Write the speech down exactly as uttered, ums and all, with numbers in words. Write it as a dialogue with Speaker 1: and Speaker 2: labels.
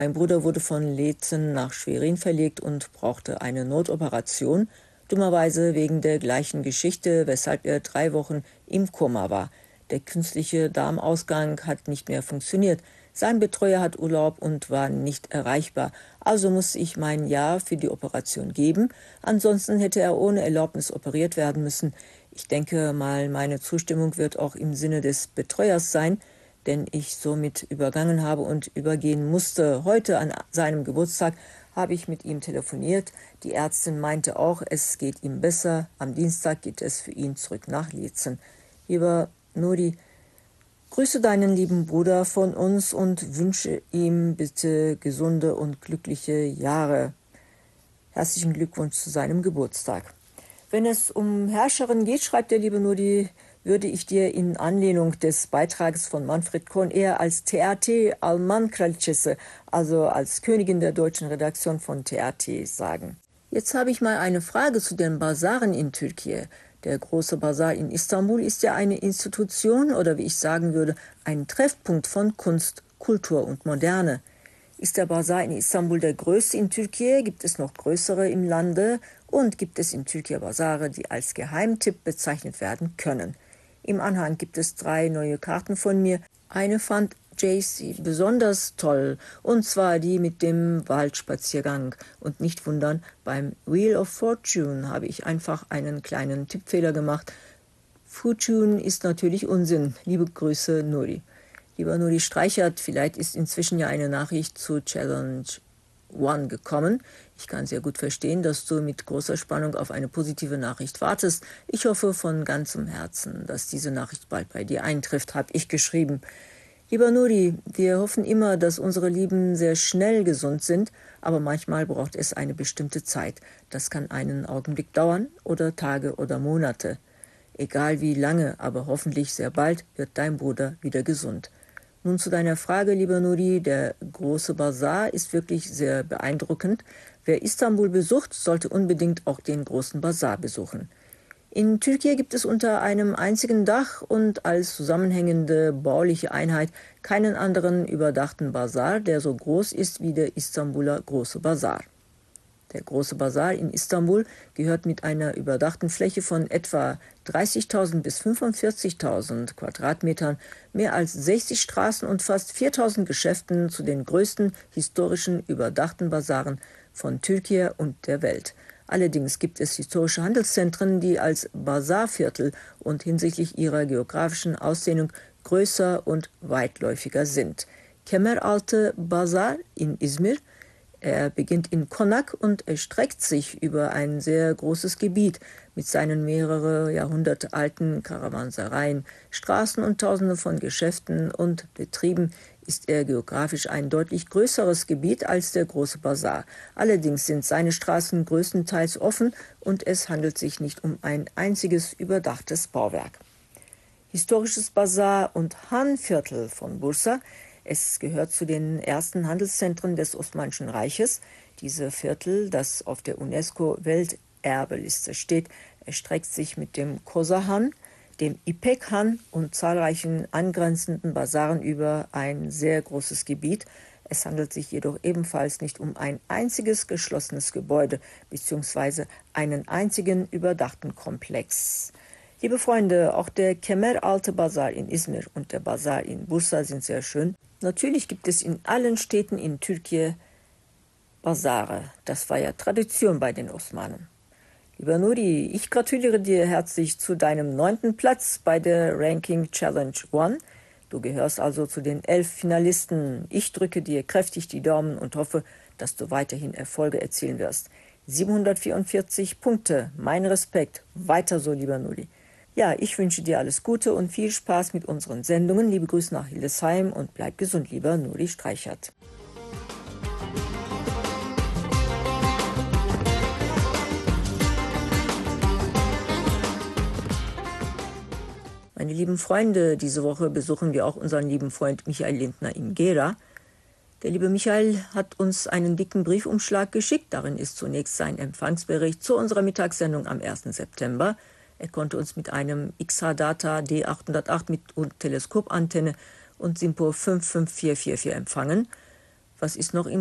Speaker 1: Mein Bruder wurde von Leetzen nach Schwerin verlegt und brauchte eine Notoperation, dummerweise wegen der gleichen Geschichte, weshalb er drei Wochen im Koma war. Der künstliche Darmausgang hat nicht mehr funktioniert. Sein Betreuer hat Urlaub und war nicht erreichbar. Also musste ich mein Ja für die Operation geben. Ansonsten hätte er ohne Erlaubnis operiert werden müssen. Ich denke mal, meine Zustimmung wird auch im Sinne des Betreuers sein, den ich somit übergangen habe und übergehen musste. Heute an seinem Geburtstag habe ich mit ihm telefoniert. Die Ärztin meinte auch, es geht ihm besser. Am Dienstag geht es für ihn zurück nach Leetzen. Lieber Nuri, grüße deinen lieben Bruder von uns und wünsche ihm bitte gesunde und glückliche Jahre. Herzlichen Glückwunsch zu seinem Geburtstag. Wenn es um Herrscherin geht, schreibt der liebe Nuri, würde ich dir in Anlehnung des Beitrags von Manfred Kohn eher als T R T Alman Kraliçesi, also als Königin der deutschen Redaktion von T R T, sagen. Jetzt habe ich mal eine Frage zu den Basaren in Türkei. Der große Basar in Istanbul ist ja eine Institution oder wie ich sagen würde, ein Treffpunkt von Kunst, Kultur und Moderne. Ist der Basar in Istanbul der größte in Türkei? Gibt es noch größere im Lande? Und gibt es in Türkei Basare, die als Geheimtipp bezeichnet werden können? Im Anhang gibt es drei neue Karten von mir. Eine fand J C besonders toll, und zwar die mit dem Waldspaziergang. Und nicht wundern, beim Wheel of Fortune habe ich einfach einen kleinen Tippfehler gemacht. Fortune ist natürlich Unsinn. Liebe Grüße, Nuri. Lieber Nuri Streichert, vielleicht ist inzwischen ja eine Nachricht zu Challenge One gekommen. Ich kann sehr gut verstehen, dass du mit großer Spannung auf eine positive Nachricht wartest. Ich hoffe von ganzem Herzen, dass diese Nachricht bald bei dir eintrifft, habe ich geschrieben. Lieber Nuri, wir hoffen immer, dass unsere Lieben sehr schnell gesund sind, aber manchmal braucht es eine bestimmte Zeit. Das kann einen Augenblick dauern oder Tage oder Monate. Egal wie lange, aber hoffentlich sehr bald wird dein Bruder wieder gesund. Nun zu deiner Frage, lieber Nuri, der große Basar ist wirklich sehr beeindruckend. Wer Istanbul besucht, sollte unbedingt auch den großen Basar besuchen. In Türkei gibt es unter einem einzigen Dach und als zusammenhängende bauliche Einheit keinen anderen überdachten Basar, der so groß ist wie der Istanbuler Große Basar. Der Große Basar in Istanbul gehört mit einer überdachten Fläche von etwa dreißigtausend bis fünfundvierzigtausend Quadratmetern, mehr als sechzig Straßen und fast viertausend Geschäften zu den größten historischen überdachten Basaren von Türkei und der Welt. Allerdings gibt es historische Handelszentren, die als Basarviertel und hinsichtlich ihrer geografischen Ausdehnung größer und weitläufiger sind. Kemeraltı Basar in Izmir. Er beginnt in Konak und erstreckt sich über ein sehr großes Gebiet mit seinen mehrere Jahrhunderte alten Karawansereien, Straßen und Tausenden von Geschäften und Betrieben ist er geografisch ein deutlich größeres Gebiet als der Große Basar. Allerdings sind seine Straßen größtenteils offen und es handelt sich nicht um ein einziges überdachtes Bauwerk. Historisches Basar und Han-Viertel von Bursa. Es gehört zu den ersten Handelszentren des Osmanischen Reiches. Diese Viertel, das auf der UNESCO-Welterbeliste steht, erstreckt sich mit dem Kosa-Han, dem İpek-Han und zahlreichen angrenzenden Basaren über ein sehr großes Gebiet. Es handelt sich jedoch ebenfalls nicht um ein einziges geschlossenes Gebäude bzw. einen einzigen überdachten Komplex. Liebe Freunde, auch der Kemeraltı Basar in Izmir und der Basar in Bursa sind sehr schön. Natürlich gibt es in allen Städten in Türkei Basare. Das war ja Tradition bei den Osmanen. Lieber Nuri, ich gratuliere dir herzlich zu deinem neunten Platz bei der Ranking Challenge One. Du gehörst also zu den elf Finalisten. Ich drücke dir kräftig die Daumen und hoffe, dass du weiterhin Erfolge erzielen wirst. siebenhundertvierundvierzig Punkte, mein Respekt. Weiter so, lieber Nuri. Ja, ich wünsche dir alles Gute und viel Spaß mit unseren Sendungen. Liebe Grüße nach Hildesheim und bleib gesund, lieber Nuri Streichert. Meine lieben Freunde, diese Woche besuchen wir auch unseren lieben Freund Michael Lindner in Gera. Der liebe Michael hat uns einen dicken Briefumschlag geschickt. Darin ist zunächst sein Empfangsbericht zu unserer Mittagssendung am ersten September. Er konnte uns mit einem X H-Data D achthundertacht mit und Teleskopantenne und SINPO fünf fünf vier vier vier empfangen. Was ist noch